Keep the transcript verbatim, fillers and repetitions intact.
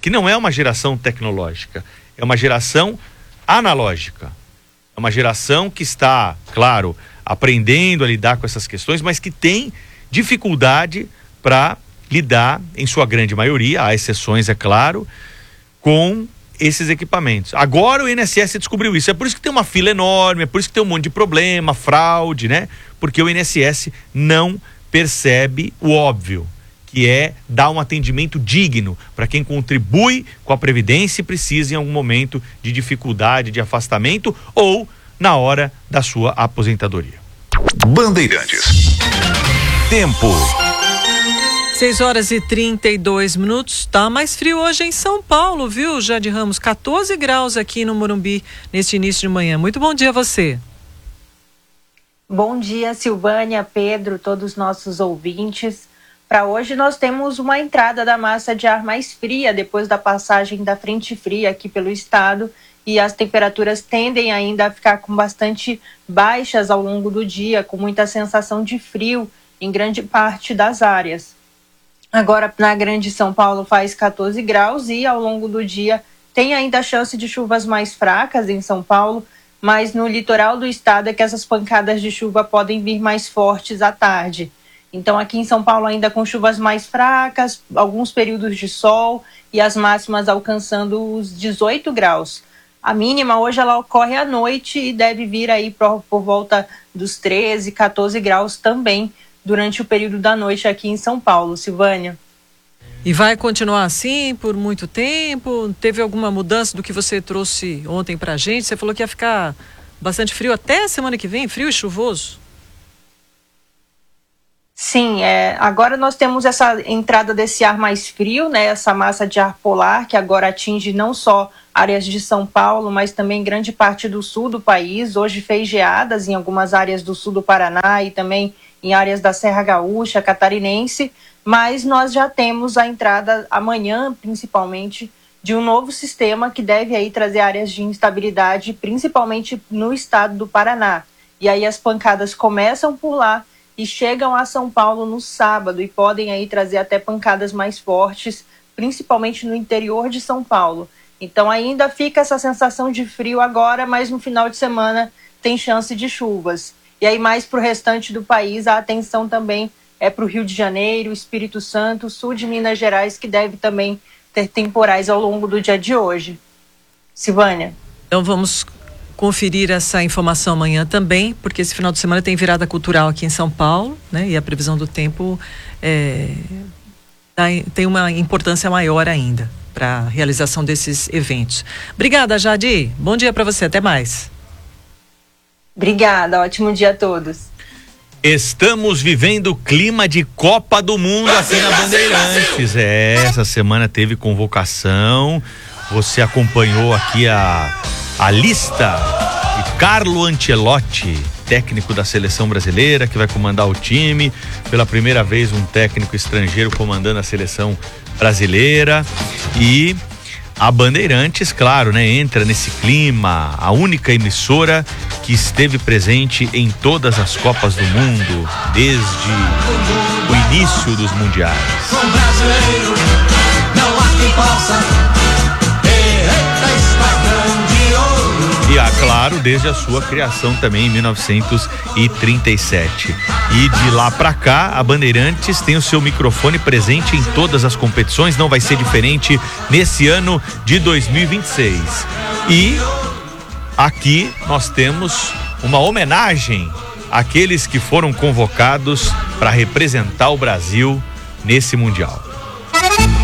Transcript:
que não é uma geração tecnológica, é uma geração analógica. É uma geração que está, claro, aprendendo a lidar com essas questões, mas que tem dificuldade para lidar, em sua grande maioria, há exceções, é claro, com esses equipamentos. Agora o I N S S descobriu isso, é por isso que tem uma fila enorme, é por isso que tem um monte de problema, fraude, né? Porque o I N S S não percebe o óbvio, que é dar um atendimento digno para quem contribui com a Previdência e precisa em algum momento de dificuldade, de afastamento ou na hora da sua aposentadoria. Bandeirantes. Tempo. seis horas e trinta e dois minutos. Tá mais frio hoje em São Paulo, viu, Jade Ramos? quatorze graus aqui no Morumbi neste início de manhã. Muito bom dia a você. Bom dia, Silvânia, Pedro, todos os nossos ouvintes. Para hoje nós temos uma entrada da massa de ar mais fria depois da passagem da frente fria aqui pelo estado, e as temperaturas tendem ainda a ficar com bastante baixas ao longo do dia, com muita sensação de frio em grande parte das áreas. Agora na Grande São Paulo faz quatorze graus e ao longo do dia tem ainda a chance de chuvas mais fracas em São Paulo, mas no litoral do estado é que essas pancadas de chuva podem vir mais fortes à tarde. Então aqui em São Paulo ainda com chuvas mais fracas, alguns períodos de sol e as máximas alcançando os dezoito graus. A mínima hoje ela ocorre à noite e deve vir aí por, por volta dos treze, quatorze graus também durante o período da noite aqui em São Paulo, Silvânia. E vai continuar assim por muito tempo? Teve alguma mudança do que você trouxe ontem pra gente? Você falou que ia ficar bastante frio até semana que vem, frio e chuvoso? Sim, é, agora nós temos essa entrada desse ar mais frio, né, essa massa de ar polar que agora atinge não só áreas de São Paulo, mas também grande parte do sul do país. Hoje fez geadas em algumas áreas do sul do Paraná e também em áreas da Serra Gaúcha, Catarinense, mas nós já temos a entrada amanhã, principalmente, de um novo sistema que deve aí trazer áreas de instabilidade, principalmente no estado do Paraná. E aí as pancadas começam por lá e chegam a São Paulo no sábado e podem aí trazer até pancadas mais fortes, principalmente no interior de São Paulo. Então ainda fica essa sensação de frio agora, mas no final de semana tem chance de chuvas. E aí mais para o restante do país, a atenção também é para o Rio de Janeiro, Espírito Santo, sul de Minas Gerais, que deve também ter temporais ao longo do dia de hoje. Silvânia. Então vamos conferir essa informação amanhã também, porque esse final de semana tem virada cultural aqui em São Paulo, né? E a previsão do tempo é, tem uma importância maior ainda para a realização desses eventos. Obrigada, Jade. Bom dia para você. Até mais. Obrigada. Ótimo dia a todos. Estamos vivendo clima de Copa do Mundo aqui na Bandeirantes. É, essa semana teve convocação. Você acompanhou aqui a, a lista de Carlo Ancelotti, técnico da seleção brasileira, que vai comandar o time. Pela primeira vez, um técnico estrangeiro comandando a seleção brasileira. E a Bandeirantes, claro, né, entra nesse clima, a única emissora que esteve presente em todas as Copas do Mundo, desde o início dos mundiais. Com brasileiro, não há quem possa. E, ah, claro, desde a sua criação também em mil novecentos e trinta e sete. E de lá pra cá, a Bandeirantes tem o seu microfone presente em todas as competições, não vai ser diferente nesse ano de dois mil e vinte e seis. E aqui nós temos uma homenagem àqueles que foram convocados para representar o Brasil nesse Mundial.